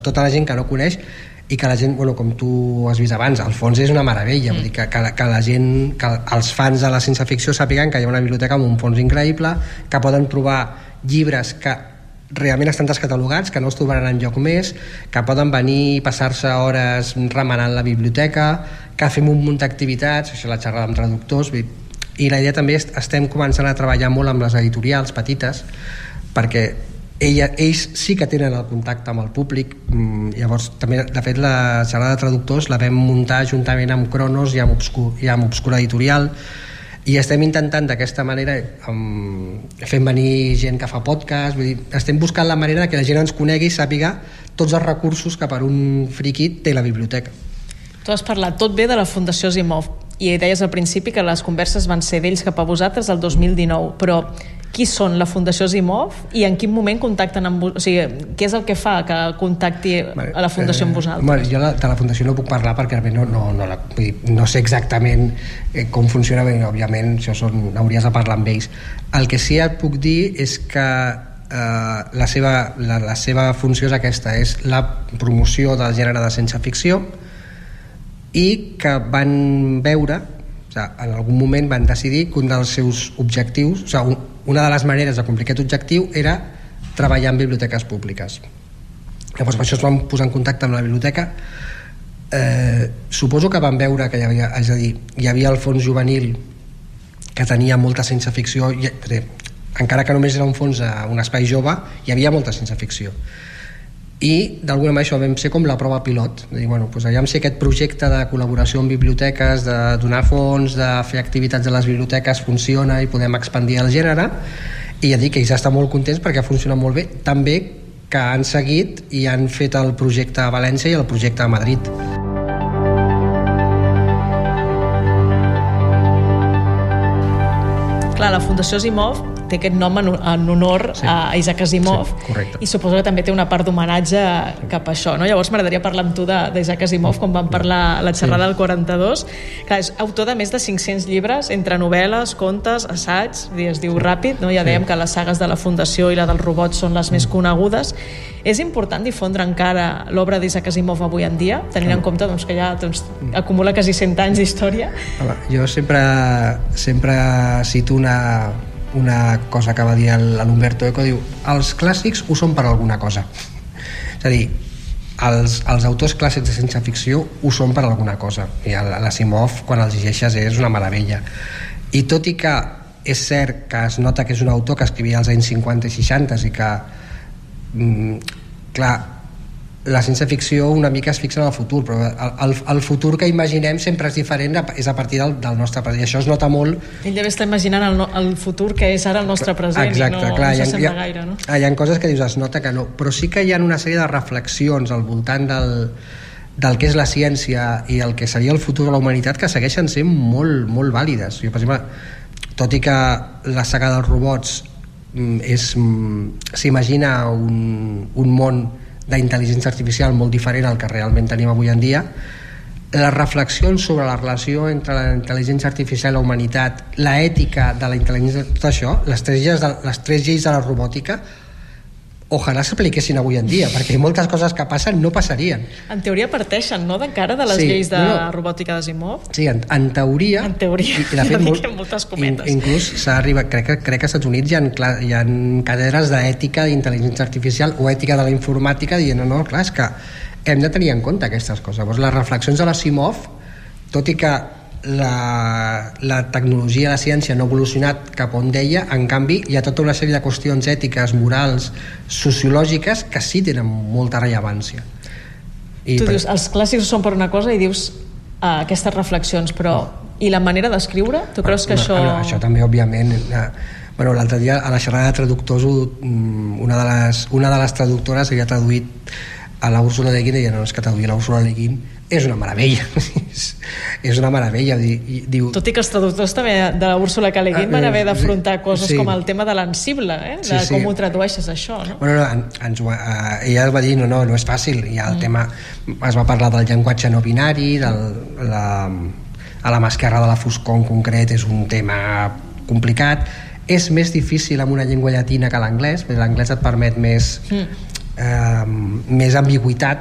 tota la gent que no coneix i que la gent, bueno, com tu has vist abans, el fons és una meravella, vull dir que la gent, que els fans de la ciència ficció sàpiguen que hi ha una biblioteca amb un fons increïble, que poden trobar llibres que realment estan descatalogats, que no els trobaran enlloc més, que poden venir i passar-se hores remenant la biblioteca, que fem un munt d'activitats, això la xerrada amb traductors, i la idea també estem començant a treballar molt amb les editorials petites, perquè ells sí que tenen el contacte amb el públic. Llavors també, de fet, la xerrada de traductors la vam muntar juntament amb Cronos i amb Obscura Editorial, i estem intentant d'aquesta manera fent venir gent que fa podcast, vull dir, estem buscant la manera que la gent ens conegui i sàpiga tots els recursos que per un friqui té la biblioteca. Tu has parlat tot bé de la Fundació Asimov i deies al principi que les converses van ser d'ells cap a vosaltres el 2019, però qui són la Fundació Asimov i en quin moment contacten amb vosaltres? O sigui, què és el que fa que contacti a la Fundació amb vosaltres? Jo de la Fundació no puc parlar perquè no sé exactament com funciona, bé, òbviament això hauries de parlar amb ells. El que sí et puc dir és que la seva funció és aquesta, és la promoció del gènere de ciència-ficció, i que van veure, en algun moment van decidir que un dels seus objectius, una de les maneres de complir aquest objectiu era treballar en biblioteques públiques. Llavors per això es van posar en contacte amb la biblioteca. Suposo que van veure que hi havia el fons juvenil que tenia molta ciència-ficció, encara que només era un fons a un espai jove, hi havia molta ciència-ficció. I d'alguna manera això vam ser com la prova pilot, de dir, aviam si aquest projecte de col·laboració amb biblioteques, de donar fons, de fer activitats a les biblioteques funciona i podem expandir el gènere, i ja dic que ells estan molt contents perquè ha funcionat molt bé, també que han seguit i han fet el projecte a València i el projecte a Madrid. Clar, la Fundació Asimov té aquest nom en honor a Isaac Asimov, i suposo que també té una part d'homenatge cap a això, no? Llavors m'agradaria parlar amb tu d'Isaac Asimov, quan vam parlar a la xerrada del 42. Clar, és autor de més de 500 llibres, entre novel·les, contes, assaigs, es diu ràpid, no? Ja dèiem que les sagues de la Fundació i la dels robots són les més conegudes. És important difondre encara l'obra d'Isaac Asimov avui en dia, tenint en compte que ja acumula quasi 100 anys d'història? Jo sempre cito una cosa que va dir l'Umberto Eco, diu, els clàssics ho són per alguna cosa. És a dir, els autors clàssics de ciència-ficció ho són per alguna cosa, i l'Asimov, quan els llegeixes, és una meravella. I tot i que és cert que es nota que és un autor que escrivia als anys 50 i 60 i que clar, la ciència-ficció una mica es fixa en el futur, però el futur que imaginem sempre és diferent, és a partir del nostre present, i això es nota molt. Ell deve estar imaginant el futur que és ara el nostre present. Exacte, i clar, no s'assembla gaire, no? Hi ha coses que dius, es nota que no, però sí que hi ha una sèrie de reflexions al voltant del que és la ciència i el que seria el futur de la humanitat que segueixen sent molt, molt vàlides. Jo, per exemple, tot i que la saga dels robots s'imagina un món d'intel·ligència artificial molt diferent al que realment tenim avui en dia, les reflexions sobre la relació entre la intel·ligència artificial i la humanitat, l'ètica de la intel·ligència, tot això, les tres lleis de la robòtica, ojalà s'apliquessin avui en dia, perquè moltes coses que passen no passarien. En teoria parteixen, no?, d'encara de les lleis de robòtica d'Asimov? Sí, en teoria. En teoria, de fet, moltes cometes. Inclús s'ha arribat, crec que als Estats Units hi ha càtedres d'ètica d'intel·ligència artificial o ètica de la informàtica dient, no, clar, és que hem de tenir en compte aquestes coses. Llavors, les reflexions de l'Asimov, tot i que la tecnologia i la ciència no ha evolucionat cap on deia, en canvi hi ha tota una sèrie de qüestions ètiques, morals, sociològiques que sí tenen molta rellevància. Tu dius, els clàssics són per una cosa i dius aquestes reflexions, però i la manera d'escriure? Tu creus que això... Això també, òbviament. L'altre dia a la xerrada de traductors una de les traductores havia traduït a la Úrsula Le Guin i deia, no, és que traduir la Úrsula Le Guin és una meravella. És una meravella. Diu... Tot i que els traductors també de la Úrsula Le Guin van haver d'afrontar coses com el tema de l'ansible, com ho tradueixes això, no? Ella va dir, no és fàcil. Hi ha el tema, es va parlar del llenguatge no binari, a la mà esquerra de la foscor en concret és un tema complicat. És més difícil amb una llengua llatina que l'anglès, perquè l'anglès et permet més més ambigüitat